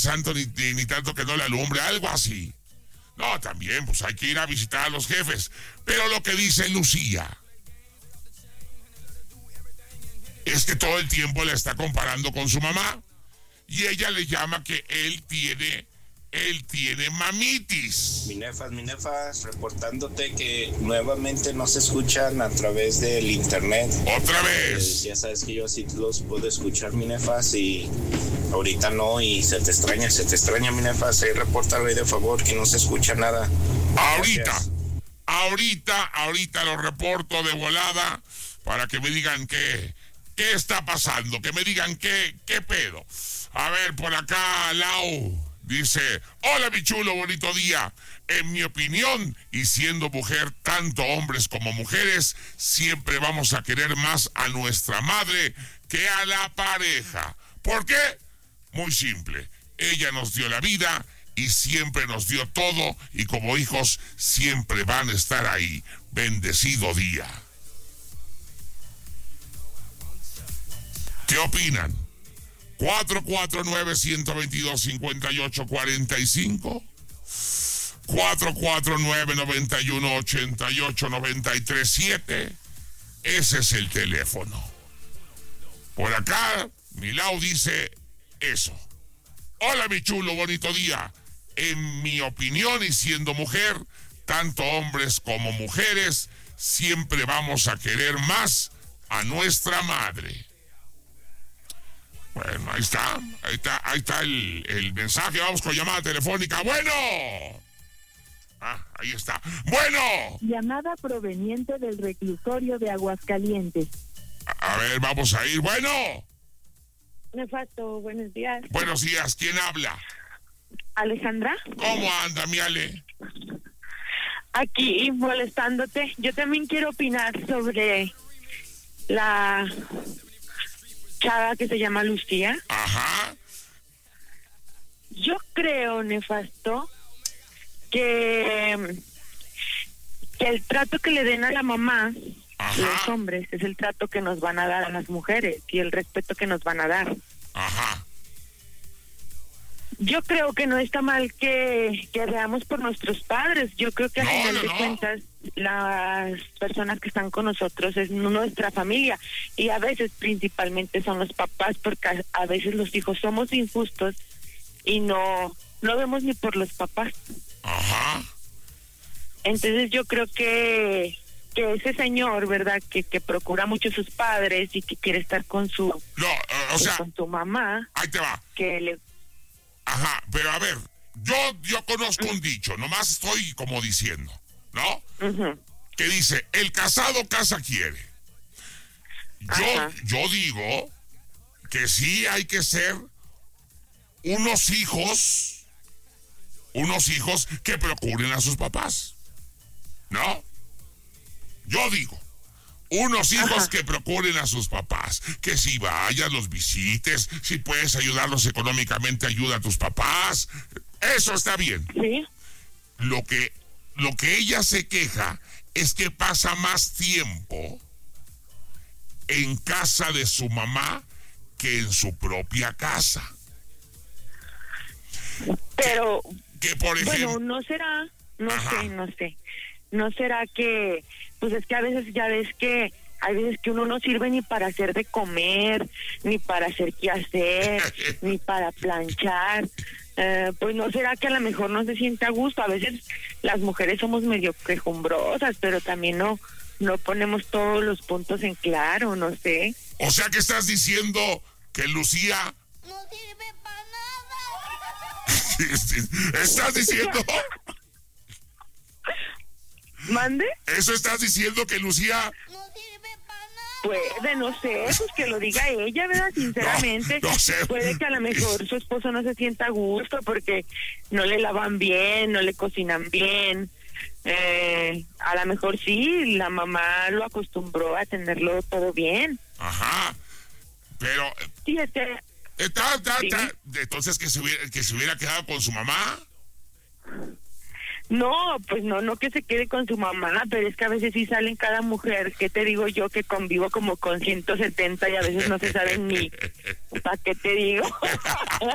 santo ni tanto que no le alumbre, algo así. No, también, pues hay que ir a visitar a los jefes. Pero lo que dice Lucía es que todo el tiempo la está comparando con su mamá. Y ella le llama que él tiene mamitis. Minefas, reportándote que nuevamente no se escuchan a través del internet. ¿Otra vez? Ya sabes que yo sí los puedo escuchar, Minefas, y ahorita no, y se te extraña, Minefas. Ahí repórtale de favor que no se escucha nada. Ahorita lo reporto de volada para que me digan qué está pasando, que me digan qué pedo. A ver, por acá, Lau dice: hola, mi chulo, bonito día. En mi opinión, y siendo mujer, tanto hombres como mujeres, siempre vamos a querer más a nuestra madre que a la pareja. ¿Por qué? Muy simple. Ella nos dio la vida y siempre nos dio todo, y como hijos siempre van a estar ahí. Bendecido día. ¿Qué opinan? 449-122-5845, 449-91-88-937. Ese es el teléfono. Por acá, Milau dice eso. Hola, mi chulo, bonito día. En mi opinión, y siendo mujer, tanto hombres como mujeres, siempre vamos a querer más a nuestra madre. Bueno, ahí está el mensaje. Vamos con llamada telefónica. ¡Bueno! Ahí está. ¡Bueno! Llamada proveniente del reclusorio de Aguascalientes. A ver, vamos a ir. ¡Bueno! Nefasto, buenos días. Buenos días, ¿quién habla? Alejandra. ¿Cómo anda, mi Ale? Aquí molestándote. Yo también quiero opinar sobre la chava que se llama Lucía. Ajá. Yo creo, Nefasto, que el trato que le den a la mamá, ajá, los hombres, es el trato que nos van a dar a las mujeres y el respeto que nos van a dar. Ajá. Yo creo que no está mal que veamos por nuestros padres. Yo creo que al final de cuentas las personas que están con nosotros es nuestra familia, y a veces principalmente son los papás, porque a veces los hijos somos injustos y no vemos ni por los papás. Ajá. Entonces yo creo que ese señor, ¿verdad? Que procura mucho a sus padres y que quiere estar con su con su mamá. Ahí te va. Que le... Ajá, pero a ver, yo conozco un dicho, nomás estoy como diciendo, ¿no? Uh-huh. Que dice: el casado casa quiere. Yo digo que sí hay que ser unos hijos que procuren a sus papás, ¿no? Yo digo, unos hijos que procuren a sus papás, que si vayas, los visites, si puedes ayudarlos económicamente, ayuda a tus papás. Eso está bien. Sí. Lo que ella se queja es que pasa más tiempo en casa de su mamá que en su propia casa. Pero, que por ejemplo... bueno, no sé. ¿No será que, pues es que a veces ya ves que hay veces que uno no sirve ni para hacer de comer, ni para hacer qué hacer, ni para planchar? Pues no será que a lo mejor no se siente a gusto. A veces las mujeres somos medio quejumbrosas, pero también no ponemos todos los puntos en claro, no sé. O sea que estás diciendo que Lucía no sirve para nada. ¿Estás diciendo? ¿Mande? ¿Eso estás diciendo, que Lucía No sirve para nada? Puede, no sé, pues que lo diga ella, ¿verdad? Sinceramente. No sé. Puede que a lo mejor su esposo no se sienta a gusto porque no le lavan bien, no le cocinan bien. A lo mejor sí, la mamá lo acostumbró a tenerlo todo bien. Ajá. Pero... Sí, sí. Entonces que se hubiera quedado con su mamá. No, pues no que se quede con su mamá, pero es que a veces sí salen cada mujer, ¿qué te digo yo? Que convivo como con 170 y a veces no se saben ni, ¿para qué te digo?